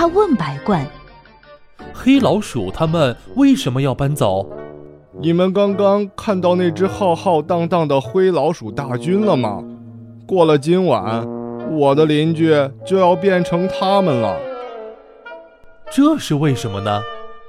他问白鹳： 黑老鼠他们为什么要搬走？ 你们刚刚看到那只浩浩荡荡的灰老鼠大军了吗？过了今晚，我的邻居就要变成他们了。 这是为什么呢？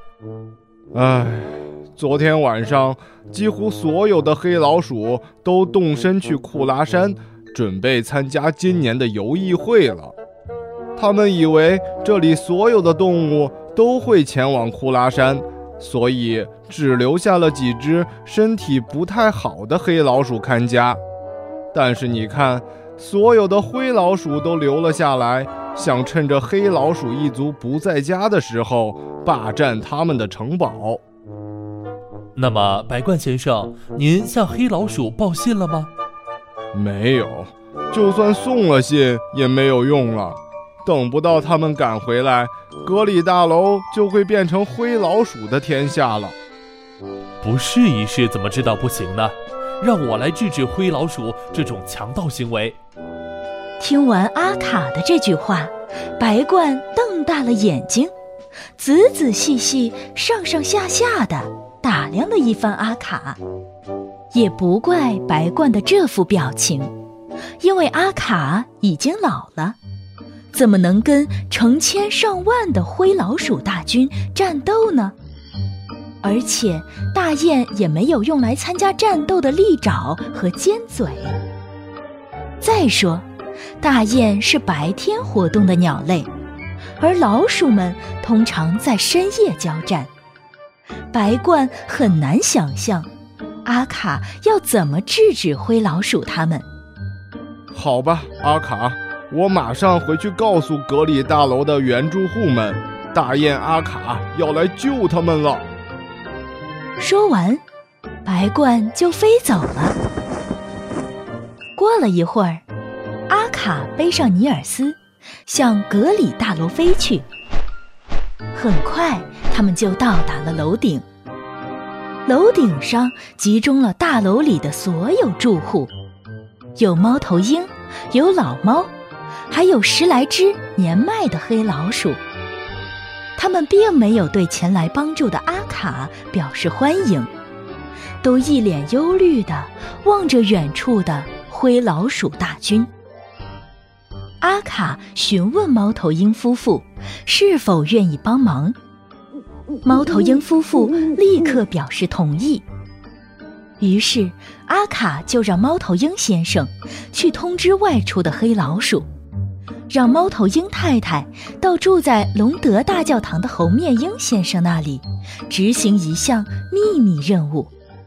昨天晚上几乎所有的黑老鼠都动身去库拉山，准备参加今年的游艺会了。他们以为这里所有的动物都会前往库拉山，所以只留下了几只身体不太好的黑老鼠看家。但是你看，所有的灰老鼠都留了下来，想趁着黑老鼠一族不在家的时候霸占他们的城堡。 那么白鹳先生，您向黑老鼠报信了吗？ 没有，就算送了信也没有用了。等不到他们赶回来，格里大楼就会变成灰老鼠的天下了。 不试一试怎么知道不行呢？让我来制止灰老鼠这种强盗行为。 听完阿卡的这句话，白鹳瞪大了眼睛，仔仔细细、上上下下的打量了一番阿卡。也不怪白鹳的这副表情，因为阿卡已经老了，怎么能跟成千上万的灰老鼠大军战斗呢？而且大雁也没有用来参加战斗的利爪和尖嘴。再说，大雁是白天活动的鸟类，而老鼠们通常在深夜交战。白鹳很难想象阿卡要怎么制止灰老鼠他们。 好吧，阿卡，我马上回去告诉格里大楼的原住户们，大雁阿卡要来救他们了。 说完，白鹳就飞走了。过了一会儿，阿卡背上尼尔斯，向格里大楼飞去。很快，他们就到达了楼顶。楼顶上集中了大楼里的所有住户，有猫头鹰，有老猫，还有10来只年迈的黑老鼠。他们并没有对前来帮助的阿卡表示欢迎，都一脸忧虑地望着远处的灰老鼠大军。阿卡询问猫头鹰夫妇是否愿意帮忙，猫头鹰夫妇立刻表示同意。于是阿卡就让猫头鹰先生去通知外出的黑老鼠，让猫头鹰太太到住在隆德大教堂的猴面鹰先生那里执行一项秘密任务。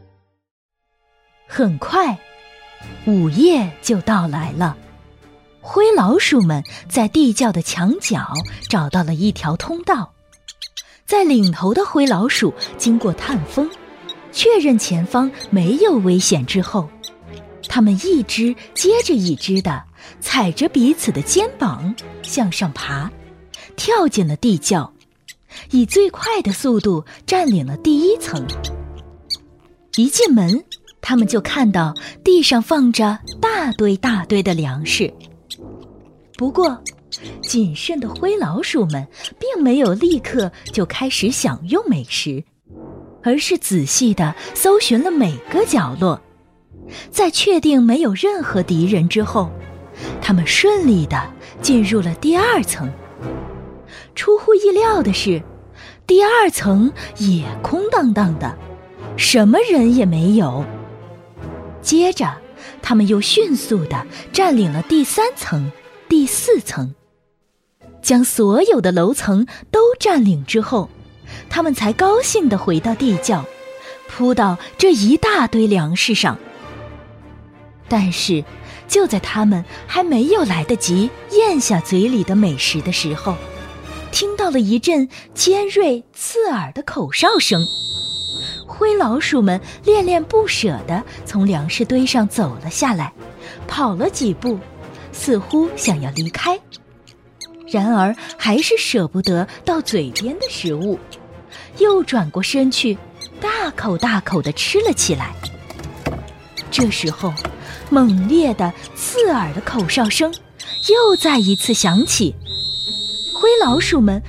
很快，午夜就到来了。灰老鼠们在地窖的墙角找到了一条通道，在领头的灰老鼠经过探风，确认前方没有危险之后，它们一只接着一只地踩着彼此的肩膀向上爬，跳进了地窖，以最快的速度占领了第1层。一进门，他们就看到地上放着大堆大堆的粮食。不过，谨慎的灰老鼠们并没有立刻就开始享用美食，而是仔细地搜寻了每个角落。在确定没有任何敌人之后，他们顺利地进入了第2层。出乎意料的是，第2层也空荡荡的，什么人也没有。接着，他们又迅速地占领了第3层、第4层。将所有的楼层都占领之后，他们才高兴地回到地窖，扑到这一大堆粮食上。但是，就在他们还没有来得及咽下嘴里的美食的时候，听到了一阵尖锐刺耳的口哨声。灰老鼠们恋恋不舍地从粮食堆上走了下来，跑了几步，似乎想要离开，然而还是舍不得到嘴边的食物，又转过身去，大口大口地吃了起来。这时候，猛烈的刺耳的口哨声又再一次响起，灰老鼠们